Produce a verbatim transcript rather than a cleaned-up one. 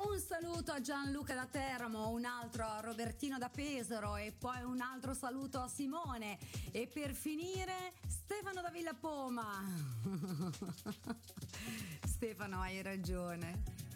Un saluto a Gianluca da Teramo, un altro a Robertino da Pesaro e poi un altro saluto a Simone e per finire Stefano da Villa Poma. Stefano, hai ragione.